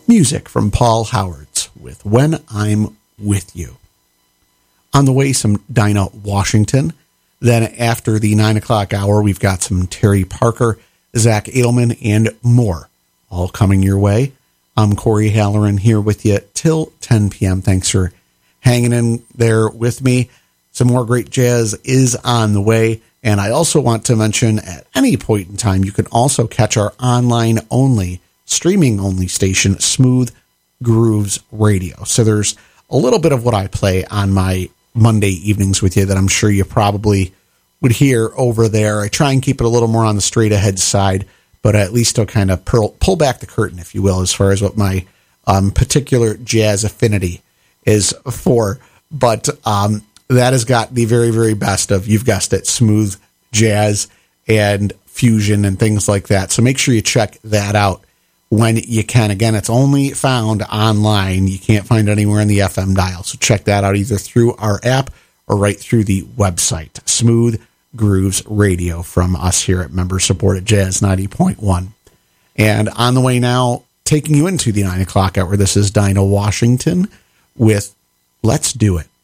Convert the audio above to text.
music from Paul Howards with When I'm With You. On the way, some Dinah Washington. Then after the 9 o'clock hour, we've got some Terry Parker, Zach Edelman, and more, all coming your way. I'm Corey Halloran here with you till 10 p.m. Thanks for hanging in there with me. Some more great jazz is on the way. And I also want to mention at any point in time, you can also catch our online-only, streaming-only station, Smooth Grooves Radio. So there's a little bit of what I play on my Monday evenings with you that I'm sure you probably would hear over there. I try and keep it a little more on the straight ahead side, but at least to kind of pull back the curtain, if you will, as far as what my particular jazz affinity is for. But that has got the very, very best of, you've guessed it, smooth jazz and fusion and things like that. So make sure you check that out when you can. Again, it's only found online. You can't find it anywhere on the FM dial. So check that out either through our app or right through the website. Smooth Grooves Radio from us here at member-supported Jazz 90.1. And on the way now, taking you into the 9 o'clock hour, this is Dinah Washington with Let's Do It.